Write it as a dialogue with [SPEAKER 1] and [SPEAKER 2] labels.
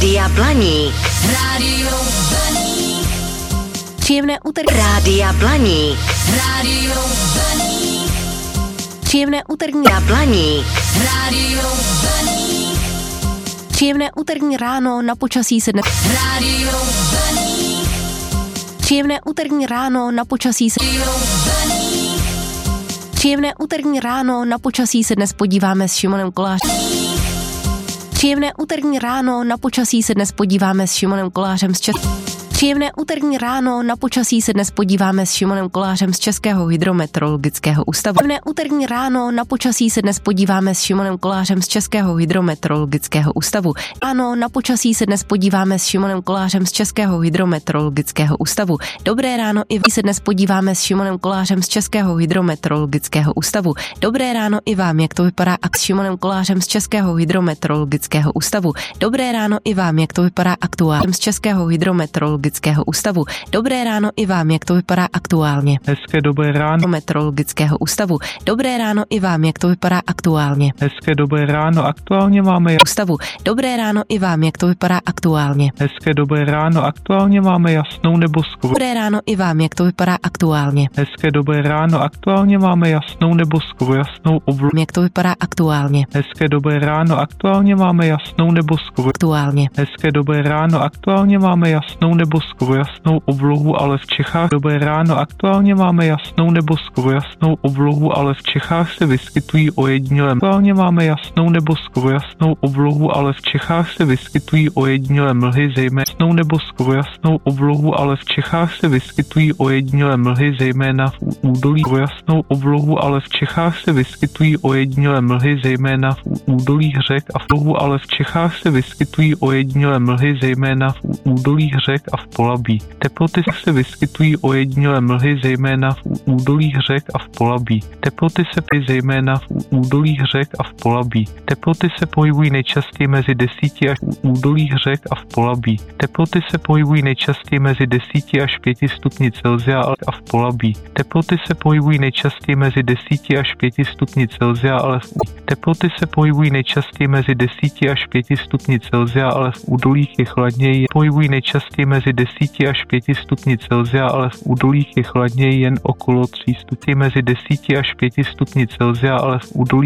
[SPEAKER 1] Rádia Blaník.
[SPEAKER 2] Rádio Blaník.
[SPEAKER 1] Příjemné úterý. Rádia Blaník.
[SPEAKER 2] Rádio Blaník.
[SPEAKER 1] Příjemné úterní Blaník.
[SPEAKER 2] Rádio Blaník.
[SPEAKER 1] Příjemné úterní ráno, na počasí se dnes.
[SPEAKER 2] Rádio Blaník.
[SPEAKER 1] Příjemné úterní ráno, na počasí se.
[SPEAKER 2] Rádio Blaník.
[SPEAKER 1] Příjemné úterní ráno, na počasí se dnes podíváme s Šimonem Kolářem. Příjemné úterní ráno, na počasí se dnes podíváme s Šimonem Kolářem z Příjemné úterní ráno, na počasí se dnes podíváme s Šimonem Kolářem z Českého hydrometeorologického ústavu. Příjemné úterní ráno, na počasí se dnes podíváme s Šimonem Kolářem z Českého hydrometeorologického ústavu. Ano, na počasí se dnes podíváme s Šimonem Kolářem z Českého hydrometeorologického ústavu. Dobré ráno, i vy se dnes podíváme s Šimonem Kolářem z Českého hydrometeorologického ústavu. Dobré ráno i vám, jak to vypadá s Šimonem Kolářem z Českého hydrometeorologického ústavu. Dobré ráno i vám, jak to vypadá aktuálně z Českého hydrometeorologického ústavu. Dobré ráno i vám, jak to vypadá aktuálně.
[SPEAKER 3] Hezké dobré ráno.
[SPEAKER 1] Meteorologického ústavu. Dobré ráno i vám, jak to vypadá aktuálně.
[SPEAKER 3] Hezké dobré ráno, aktuálně máme
[SPEAKER 1] ústavu. Dobré ráno i vám, jak to vypadá aktuálně.
[SPEAKER 3] Hezké dobré ráno, aktuálně máme jasnou nebo skoro.
[SPEAKER 1] Dobré ráno i vám, jak to vypadá aktuálně.
[SPEAKER 3] Hezké dobré ráno, aktuálně máme jasnou nebo skoro jasnou oblohu.
[SPEAKER 1] Jak to vypadá aktuálně.
[SPEAKER 3] Hezké dobré ráno, aktuálně máme jasnou nebo skoro.
[SPEAKER 1] Aktuálně.
[SPEAKER 3] Hezké dobré ráno, aktuálně máme jasnou nebo skoro jasnou oblohu, ale v Čechách. Dobré ráno, aktuálně máme jasnou nebo skoro jasnou oblohu, ale v Čechách se vyskytují ojedinělé. Aktuálně máme jasnou nebo skoro jasnou oblohu, ale v Čechách se vyskytují ojedinělé mlhy, zejména jasnou nebo skoro jasnou oblohu, ale v Čechách se vyskytují ojedinělé mlhy, zejména v údolí. Skoro jasnou oblohu, ale v Čechách se vyskytují ojedinělé mlhy, zejména v údolích řek a v oblohu, ale v Čechách se vyskytují ojedinělé mlhy, zejména v údolích řek a v Polabí. Teploty se vyskytují ojedinělé mlhy, zejména v údolích řek a v Polabí. Teploty se zejména v údolích řek a v Polabí. Teploty se pohybují nejčastěji mezi 10 až v údolích řek a v Polabí. Teploty se pohybují nejčastěji mezi 10 až 5 stupni Celsia a v Polabí. Teploty se pohybují nejčastěji mezi 10 až 5 stupni Celsia, ale v Teploty se pohybují nejčastěji mezi 10 až 5 stupni Celsia, ale v údolích je chladněji. Pohybují nejčastěji mezi 10 až 5 stupni Celsia, ale v údolích je chladněji jen okolo 3 stupňů. Mezi 10 až 5 stupni Celsia, ale v údolí